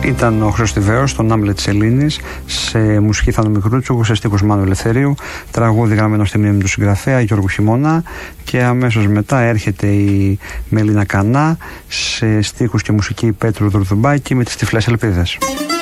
Ήταν ο Χρωστιβαίος, τον Άμλετ της Ελλήνης, σε μουσική Θάνο Μικρούτσου, σε στίχους Μάνου Ελευθερίου, τραγούδι γραμμένο στη μνήμη του συγγραφέα Γιώργου Χειμώνα, και αμέσως μετά έρχεται η Μελίνα Κανά σε στίχους και μουσική Πέτρου Δουρδουμπάκη με τις Τυφλές Ελπίδες.